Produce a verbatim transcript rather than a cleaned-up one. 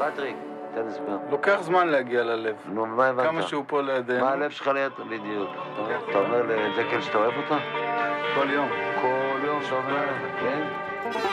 פטריק, תן הסבר. לוקח זמן להגיע ללב. נו, מה הבנת? כמה שהוא פה לידינו. מה הלב שלך ליד בדיוק? אתה אומר לג'קל שאתה אוהב אותה? כל יום. כל יום אתה אומר, כן?